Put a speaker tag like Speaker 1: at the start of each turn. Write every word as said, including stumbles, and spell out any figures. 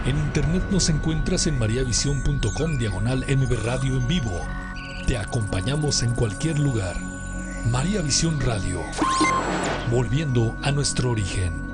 Speaker 1: En internet nos encuentras en mariavisión punto com diagonal M B Radio en vivo. Te acompañamos en cualquier lugar. María Visión Radio. Volviendo a nuestro origen.